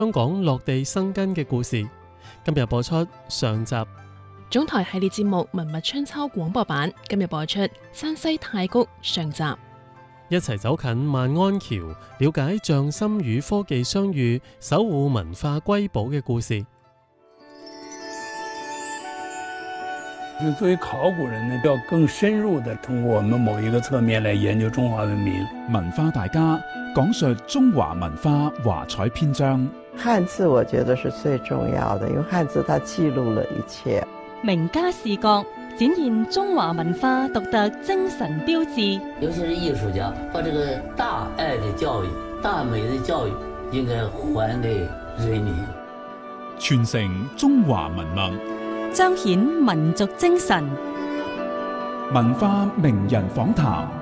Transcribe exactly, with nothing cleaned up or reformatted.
香港落地生根嘅故事。今日播出上集。 總台系列節目《文物春秋》廣播版今日播出山西太谷上集。 一齊走近萬安橋，了解匠心與科技相遇，守護文化瑰寶嘅故事。 作為考古人呢，要更深入地通過我們某一個側面來研究中華文明。 文化大家講述中華文化華彩篇章。 漢字我覺得是最重要的，因為漢字它記錄了一切。 名家視角展現中華文化獨特精神標誌。 尤其是藝術家，把這個大愛的教育、大美的教育應該還給人民， 傳承中華文脈， 彰顯民族精神。 文化名人訪談。